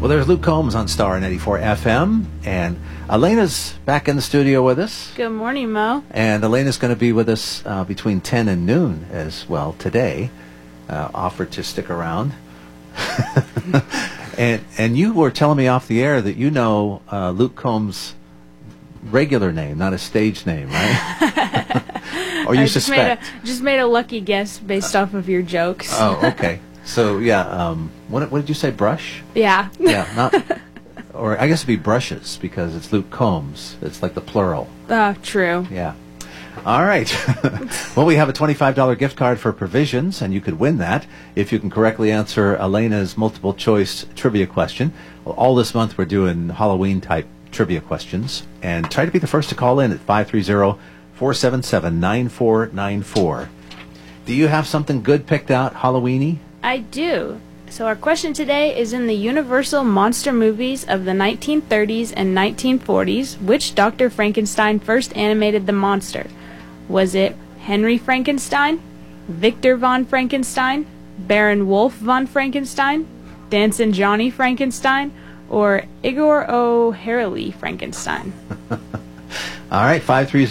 Well, there's Luke Combs on Star 94 FM, and Elena's back in the studio with us. Good morning, Mo. And Elena's going to be with us between 10 and noon as well today. Offered to stick around. and you were telling me off the air that you know Luke Combs' regular name, not a stage name, right? Or you suspect? Just made a lucky guess based off of your jokes. Oh, okay. So, yeah, what did you say, Brush? Yeah. Yeah, not, or I guess it'd be Brushes, because it's Luke Combs. It's like the plural. True. Yeah. All right. Well, we have a $25 gift card for Provisions, and you could win that if you can correctly answer Elena's multiple-choice trivia question. Well, all this month we're doing Halloween-type trivia questions, and try to be the first to call in at 530-477-9494. Do you have something good picked out, Halloween-y? I do. So our question today is, in the Universal monster movies of the 1930s and 1940s, which Dr. Frankenstein first animated the monster? Was it Henry Frankenstein, Victor von Frankenstein, Baron Wolf von Frankenstein, Dancing Johnny Frankenstein, or Igor O'Harley Frankenstein? All right,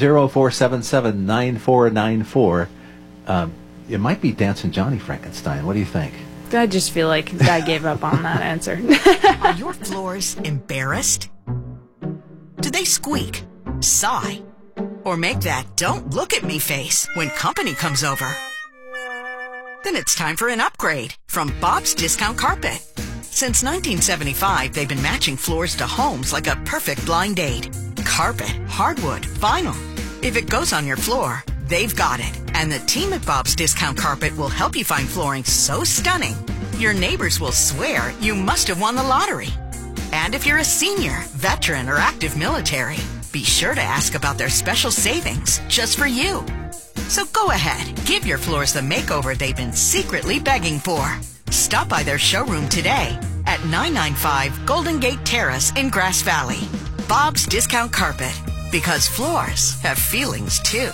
530-477-9494. It might be Dancing Johnny Frankenstein. What do you think? I just feel like I gave up on that answer. Are your floors embarrassed? Do they squeak, sigh, or make that "don't look at me" face when company comes over? Then it's time for an upgrade from Bob's Discount Carpet. Since 1975, they've been matching floors to homes like a perfect blind date. Carpet, hardwood, vinyl. If it goes on your floor, they've got it. And the team at Bob's Discount Carpet will help you find flooring so stunning, your neighbors will swear you must have won the lottery. And if you're a senior, veteran, or active military, be sure to ask about their special savings just for you. So go ahead, give your floors the makeover they've been secretly begging for. Stop by their showroom today at 995 Golden Gate Terrace in Grass Valley. Bob's Discount Carpet, because floors have feelings too.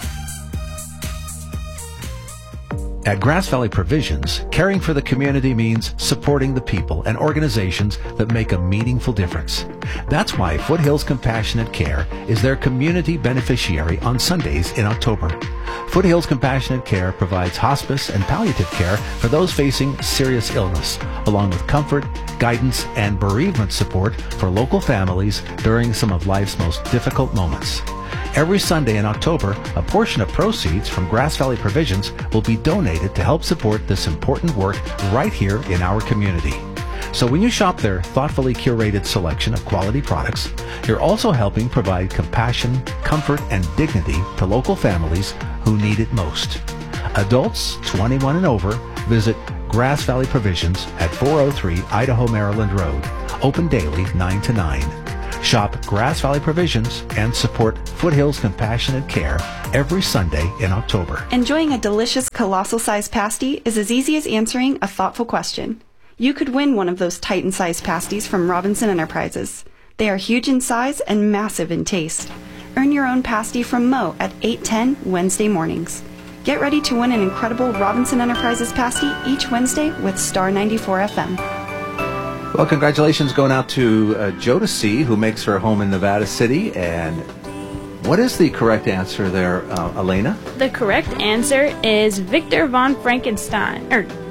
At Grass Valley Provisions, caring for the community means supporting the people and organizations that make a meaningful difference. That's why Foothills Compassionate Care is their community beneficiary on Sundays in October. Foothills Compassionate Care provides hospice and palliative care for those facing serious illness, along with comfort, guidance, and bereavement support for local families during some of life's most difficult moments. Every Sunday in October, a portion of proceeds from Grass Valley Provisions will be donated to help support this important work right here in our community. So when you shop their thoughtfully curated selection of quality products, you're also helping provide compassion, comfort, and dignity to local families who need it most. Adults 21 and over, visit Grass Valley Provisions at 403 Idaho, Maryland Road. Open daily 9 to 9. Shop Grass Valley Provisions and support Foothills Compassionate Care every Sunday in October. Enjoying a delicious colossal-sized pasty is as easy as answering a thoughtful question. You could win one of those Titan-sized pasties from Robinson Enterprises. They are huge in size and massive in taste. Earn your own pasty from Mo at 8:10 Wednesday mornings. Get ready to win an incredible Robinson Enterprises pasty each Wednesday with Star 94 FM. Well, congratulations going out to Jodeci, who makes her home in Nevada City. And what is the correct answer there, Elena? The correct answer is Victor von Frankenstein.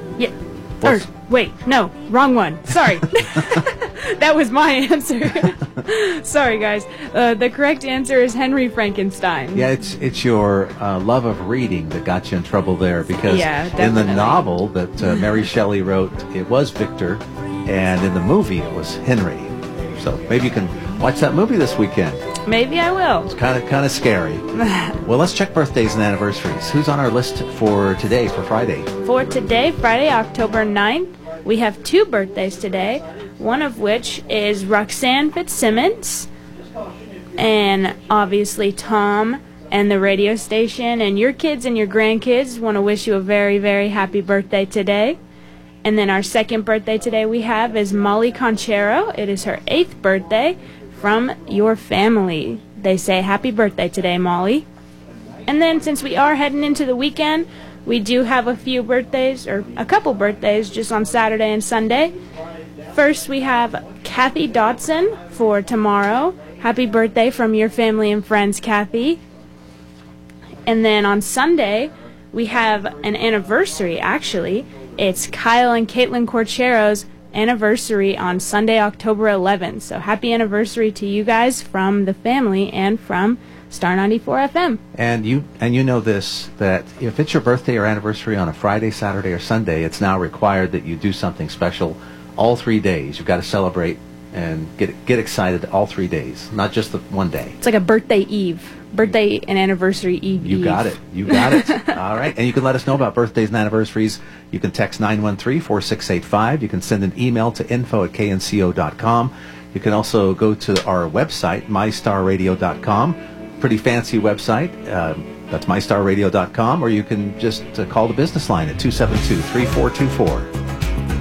Wait, no, wrong one. Sorry. That was my answer. Sorry, guys. The correct answer is Henry Frankenstein. Yeah, it's your love of reading that got you in trouble there, because in the novel that Mary Shelley wrote, it was Victor, and in the movie it was Henry. So maybe you can watch that movie this weekend. Maybe I will. It's kind of scary. Well, let's check birthdays and anniversaries. Who's on our list for today, for Friday? For today, Friday, October 9th, we have two birthdays today, one of which is Roxanne Fitzsimmons, and obviously Tom and the radio station and your kids and your grandkids want to wish you a very, very happy birthday today. And then our second birthday today we have is Molly Conchero. It is her 8th birthday from your family. They say happy birthday today, Molly. And then since we are heading into the weekend, we do have a few birthdays, or a couple birthdays, just on Saturday and Sunday. First we have Kathy Dotson for tomorrow. Happy birthday from your family and friends, Kathy. And then on Sunday, we have an anniversary, actually. It's Kyle and Caitlin Corchero's anniversary on Sunday, October 11th. So happy anniversary to you guys from the family and from Star 94 FM. And you know this, that if it's your birthday or anniversary on a Friday, Saturday, or Sunday, it's now required that you do something special all 3 days. You've got to celebrate and get excited all 3 days, not just the one day. It's like a birthday eve. Birthday and anniversary eve. You got it. All right. And you can let us know about birthdays and anniversaries. You can text 913-4685. You can send an email to info@knco.com. You can also go to our website, mystarradio.com. Pretty fancy website. That's mystarradio.com. Or you can just call the business line at 272-3424.